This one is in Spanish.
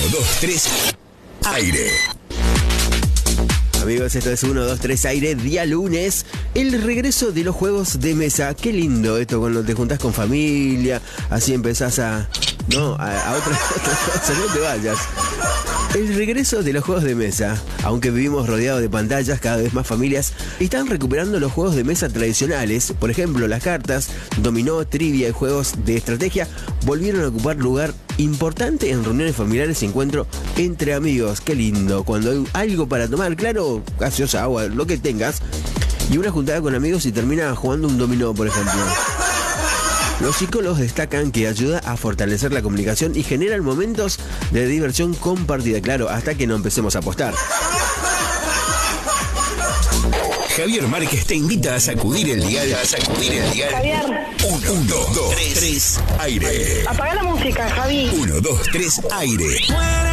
2, 3, aire. Amigos, esto es 1, 2, 3 aire, día lunes, el regreso de los juegos de mesa. Qué lindo esto cuando te juntás con familia, así empezás a otra cosa, no te vayas. El regreso de los juegos de mesa. Aunque vivimos rodeados de pantallas, cada vez más familias están recuperando los juegos de mesa tradicionales. Por ejemplo, las cartas, dominó, trivia y juegos de estrategia volvieron a ocupar lugar importante en reuniones familiares y encuentro entre amigos. Qué lindo, cuando hay algo para tomar, claro, gaseosa, agua, lo que tengas, y una juntada con amigos y termina jugando un dominó, por ejemplo. Los psicólogos destacan que ayuda a fortalecer la comunicación y generan momentos de diversión compartida, claro, hasta que no empecemos a apostar. Javier Márquez te invita a sacudir el dial. Javier. 1, 2, 3, aire. Apaga la música, Javi. 1, 2, 3, aire.